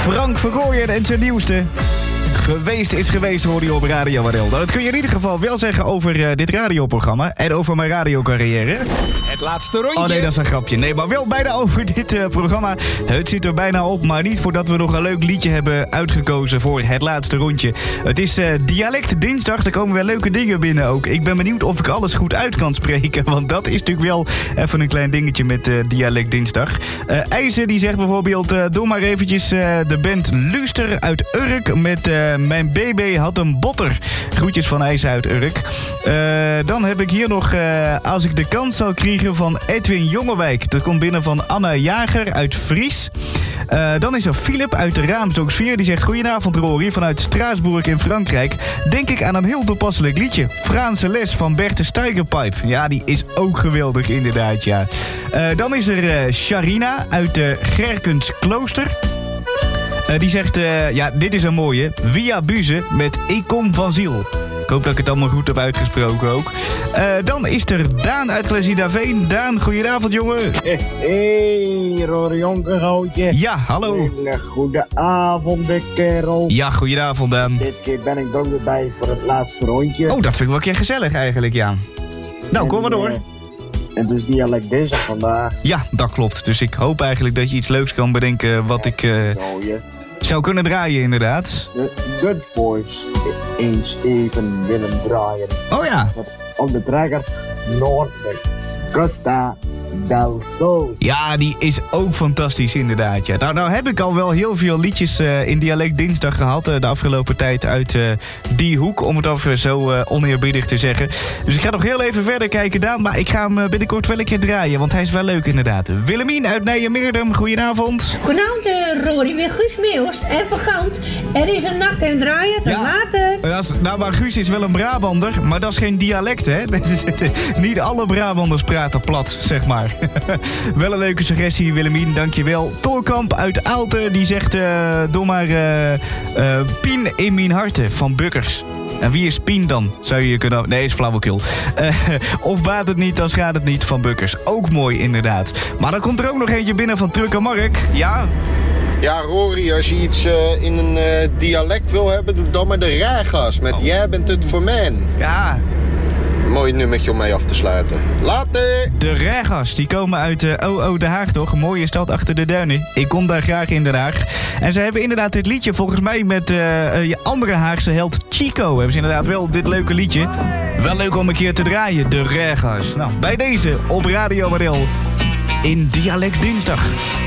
Frank Vergooyen en zijn nieuwste. Geweest is geweest, hoor je op Radio Waddel. Dat kun je in ieder geval wel zeggen over dit radioprogramma en over mijn radiocarrière. Het laatste rondje. Oh nee, dat is een grapje. Nee, maar wel bijna over dit programma. Het zit er bijna op, maar niet voordat we nog een leuk liedje hebben uitgekozen voor het laatste rondje. Het is Dialect Dinsdag, er komen weer leuke dingen binnen ook. Ik ben benieuwd of ik alles goed uit kan spreken, want dat is natuurlijk wel even een klein dingetje met Dialect Dinsdag. IJzer die zegt bijvoorbeeld, doe maar eventjes de band Luster uit Urk met Mijn baby had een botter. Groetjes van IJzer uit Urk. Dan heb ik hier nog Als ik de kans zou krijgen van Edwin Jongewijk. Dat komt binnen van Anna Jager uit Fries. Dan is er Philip uit de Raamsdonksfeer. Die zegt, goedenavond Rory, vanuit Straatsburg in Frankrijk. Denk ik aan een heel toepasselijk liedje. Franse les van Berthe Steigerpipe. Ja, die is ook geweldig inderdaad, ja. Dan is er Sharina uit Gerkens Klooster. Die zegt, ja, dit is een mooie. Via Buze met Ik kom van ziel. Ik hoop dat ik het allemaal goed heb uitgesproken ook. Dan is er Daan uit Glazidaveen. Daan, goedenavond, jongen. Hey, Rory Jonkerhoutje. Ja, hallo. Goedenavond, de kerel. Ja, goedenavond, Daan. Dit keer ben ik er ook weer bij voor het laatste rondje. Oh, dat vind ik wel een keer gezellig eigenlijk, ja. Nou, kom maar door. En het is Dialect Dinsdag vandaag. Ja, dat klopt. Dus ik hoop eigenlijk dat je iets leuks kan bedenken wat ik zou kunnen draaien, inderdaad. De Dutch Boys eens even willen draaien. Oh ja. Op de trekker Noord Costa del Sol. Ja, die is ook fantastisch inderdaad. Ja. Nou heb ik al wel heel veel liedjes in Dialect Dinsdag gehad de afgelopen tijd uit die hoek, om het even zo oneerbiedig te zeggen. Dus ik ga nog heel even verder kijken, Daan, maar ik ga hem binnenkort wel een keer draaien, want hij is wel leuk inderdaad. Willemien uit Nijmeerdum, goedenavond. Goedenavond Rory, weer Guus Meeuws en vergant. Er is een nacht en draaien, tot later. Nou, maar Guus is wel een Brabander, maar dat is geen dialect, hè? Niet alle Brabanders praten plat, zeg maar. Wel een leuke suggestie, Willemien, dankjewel. Tolkamp uit Aalten, die zegt, doe maar Pien in mijn harten van Bukkers. En wie is Pien dan? Zou je kunnen... Nee, is flauwekul. Of baat het niet, dan schaadt het niet van Bukkers. Ook mooi, inderdaad. Maar dan komt er ook nog eentje binnen van Truck en Mark. Ja? Ja, Rory, als je iets in een dialect wil hebben, doe dan maar de Ragas met Jij bent het voor mij. Ja. Mooi nummertje om mee af te sluiten. Later! De Ragas, die komen uit Den Haag, toch? Een mooie stad achter de duinen. Ik kom daar graag in Den Haag. En ze hebben inderdaad dit liedje volgens mij met je andere Haagse held Chico. Hebben ze inderdaad wel dit leuke liedje. Wel leuk om een keer te draaien, de Ragas. Nou, bij deze op Radio Waddel in Dialect Dinsdag.